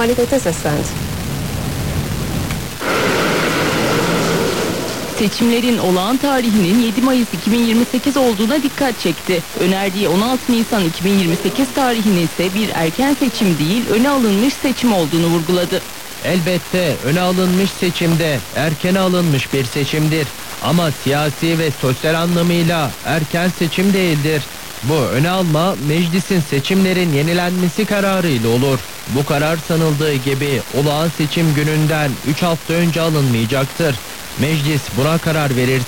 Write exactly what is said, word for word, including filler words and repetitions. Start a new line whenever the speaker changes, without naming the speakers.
muhalefete seslendi.
Seçimlerin olağan tarihinin yedi Mayıs iki bin yirmi sekiz olduğuna dikkat çekti. Önerdiği on altı Nisan iki bin yirmi sekiz tarihinin ise bir erken seçim değil, öne alınmış seçim olduğunu vurguladı.
Elbette öne alınmış seçimde erkene alınmış bir seçimdir. Ama siyasi ve sosyal anlamıyla erken seçim değildir. Bu öne alma meclisin seçimlerin yenilenmesi kararıyla olur. Bu karar sanıldığı gibi olağan seçim gününden üç hafta önce alınmayacaktır. Meclis buna karar verir.